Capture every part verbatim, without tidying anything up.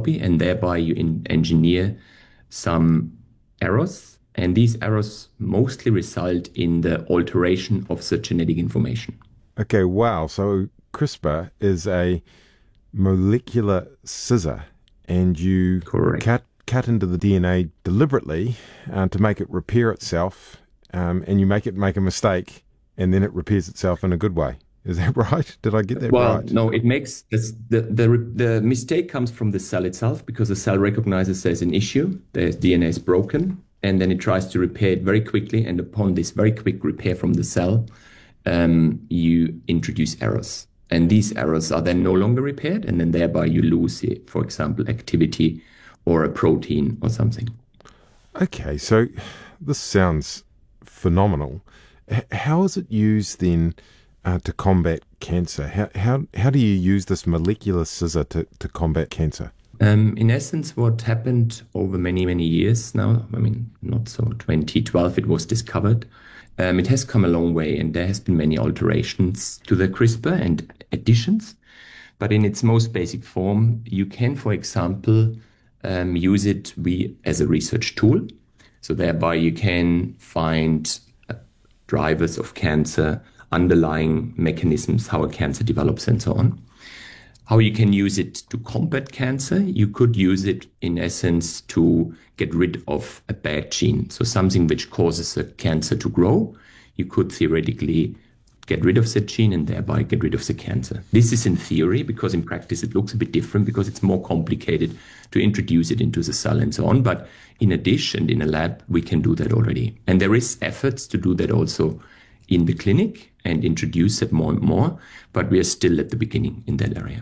copy, and thereby you in engineer some errors. And these errors mostly result in the alteration of the genetic information. Okay, wow. So CRISPR is a molecular scissor, and you Correct. cut cut into the D N A deliberately uh, to make it repair itself, um, and you make it make a mistake, and then it repairs itself in a good way. Is that right? Did I get that well, right? Well, no, it makes this, the, the the mistake comes from the cell itself, because the cell recognizes there's an issue, the D N A is broken, and then it tries to repair it very quickly. And upon this very quick repair from the cell, um, you introduce errors. And these errors are then no longer repaired, and then thereby you lose, for example, activity or a protein or something. Okay, so this sounds phenomenal. H- how is it used then uh, to combat cancer? How, how how do you use this molecular scissor to, to combat cancer? Um, in essence, what happened over many, many years now, I mean, not so twenty twelve it was discovered. Um, it has come a long way, and there has been many alterations to the CRISPR and additions. But in its most basic form, you can, for example, um, use it we, as a research tool. So thereby you can find uh, drivers of cancer, underlying mechanisms, how a cancer develops, and so on. How you can use it to combat cancer, you could use it in essence to get rid of a bad gene. So something which causes a cancer to grow, you could theoretically get rid of that gene and thereby get rid of the cancer. This is in theory, because in practice it looks a bit different, because it's more complicated to introduce it into the cell and so on. But in addition, in a lab, we can do that already. And there is efforts to do that also in the clinic and introduce it more and more, but we are still at the beginning in that area.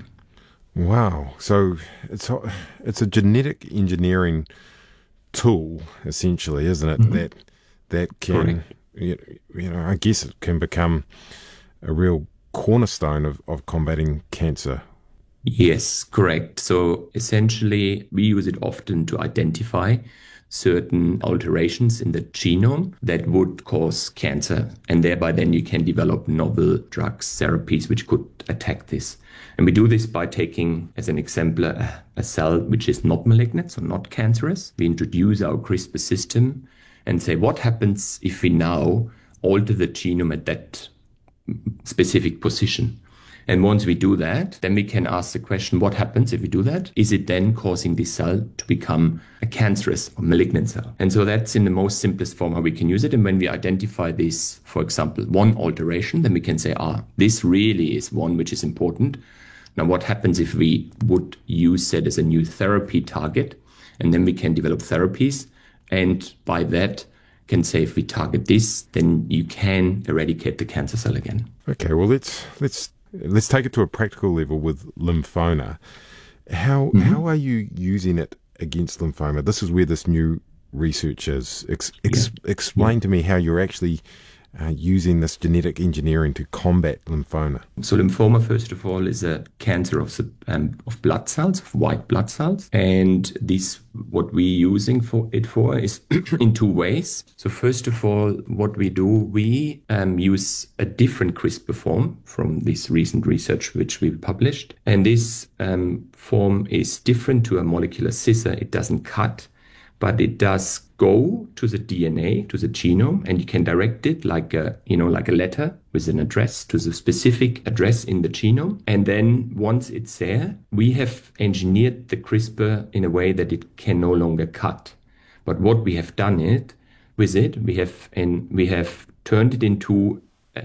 Wow. So it's a, it's a genetic engineering tool, essentially, isn't it? Mm-hmm. That that can, you, you know, I guess it can become a real cornerstone of, of combating cancer. Yes, correct. So essentially, we use it often to identify certain alterations in the genome that would cause cancer. And thereby then you can develop novel drugs, therapies, which could attack this. And we do this by taking, as an example, a, a cell which is not malignant, so not cancerous. We introduce our CRISPR system and say, what happens if we now alter the genome at that specific position? And once we do that, then we can ask the question, what happens if we do that? Is it then causing this cell to become a cancerous or malignant cell? And so that's in the most simplest form how we can use it. And when we identify this, for example, one alteration, then we can say, ah, this really is one which is important. Now, what happens if we would use that as a new therapy target? And then we can develop therapies. And by that, can say if we target this, then you can eradicate the cancer cell again. Okay, well, let's let's let's take it to a practical level with lymphoma. How mm-hmm. how are you using it against lymphoma? This is where this new research is. Ex- ex- yeah. Explain yeah. to me how you're actually uh, using this genetic engineering to combat lymphoma. So lymphoma, first of all, is a cancer of the, um, of blood cells, of white blood cells. And this, what we're using for it for is in two ways. So first of all, what we do, we um, use a different CRISPR form from this recent research which we published. And this um, form is different to a molecular scissor. It doesn't cut, but it does go to the D N A, to the genome, and you can direct it like a, you know, like a letter with an address to the specific address in the genome. And then once it's there, we have engineered the CRISPR in a way that it can no longer cut. But what we have done it with it, we have and we have turned it into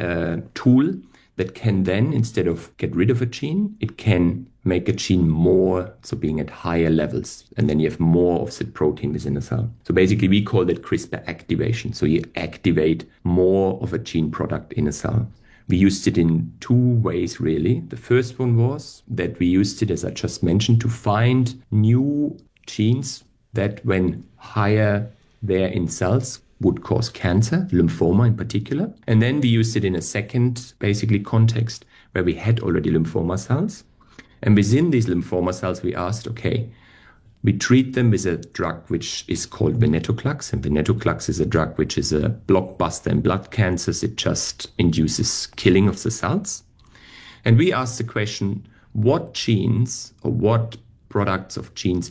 a tool that can then, instead of get rid of a gene, it can make a gene more, so being at higher levels. And then you have more of the protein within a cell. So basically we call that CRISPR activation. So you activate more of a gene product in a cell. We used it in two ways, really. The first one was that we used it, as I just mentioned, to find new genes that when higher there in cells would cause cancer, lymphoma in particular. And then we used it in a second, basically, context where we had already lymphoma cells. And within these lymphoma cells, we asked, okay, we treat them with a drug which is called venetoclax. And venetoclax is a drug which is a blockbuster in blood cancers. It just induces killing of the cells. And we asked the question, what genes or what products of genes